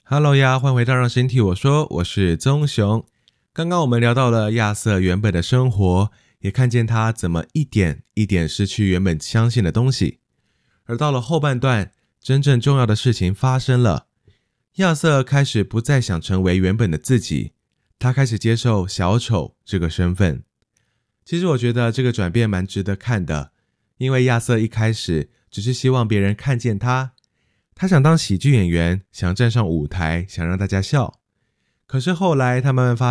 Hello 呀，欢迎回到让身体我说，我是棕熊。刚刚我们聊到了亚瑟原本的生活，也看见他怎么一点一点失去原本相信的东西。而到了后半段，真正重要的事情发生了，亚瑟开始不再想成为原本的自己，他开始接受小丑这个身份。其实我觉得这个转变蛮值得看的，因为亚瑟一开始只是希望别人看见他想当喜剧演员，想站上舞台，想让大家笑。可是后来他慢慢发